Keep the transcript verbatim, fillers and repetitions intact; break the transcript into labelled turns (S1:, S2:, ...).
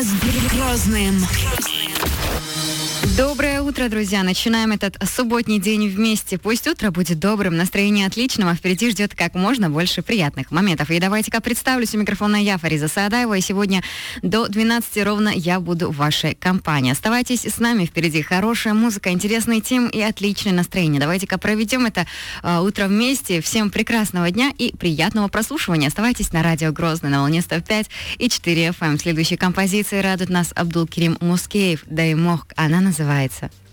S1: с Грозным.
S2: Доброе утро, друзья. Начинаем этот субботний день вместе. Пусть утро будет добрым, настроение отличным, а впереди ждет как можно больше приятных моментов. И давайте-ка представлюсь, у микрофона я, Фариза Саадаева, и сегодня до двенадцати ровно я буду в вашей компании. Оставайтесь с нами, впереди хорошая музыка, интересные темы и отличное настроение. Давайте-ка проведем это uh, утро вместе. Всем прекрасного дня и приятного прослушивания. Оставайтесь на радио Грозный на волне сто пять и четыре эф эм. Следующей композицией радует нас Абдулкерим Мускеев, Даймох. Она называется